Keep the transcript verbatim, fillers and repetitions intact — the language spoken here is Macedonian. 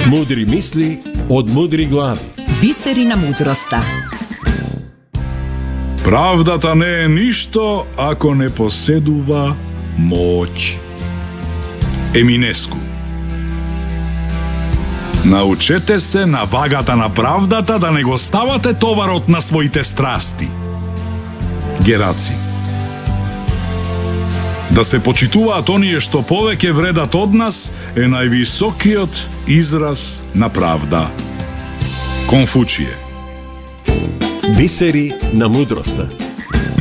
Мудри мисли од мудри глави. Бисери на мудроста. Правдата не е ништо ако не поседува моќ. Еминеску. Научете се на вагата на правдата да не го ставате товарот на своите страсти. Гераци. Да се почитуваат оние што повеќе вредат од нас е највисокиот израз на правда. Конфуције. Бисери на мудроста.